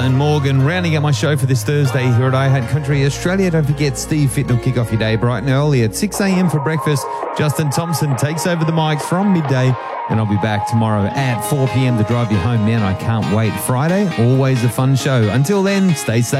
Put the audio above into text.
and Morgan rounding up my show for this Thursday here at iHat Country Australia. Don't forget, Steve Fitton will kick off your day bright and early at 6 a.m. for breakfast. Justin Thompson takes over the mics from midday, and I'll be back tomorrow at 4 p.m. to drive you home. Man, I can't wait. Friday, always a fun show. Until then, stay safe.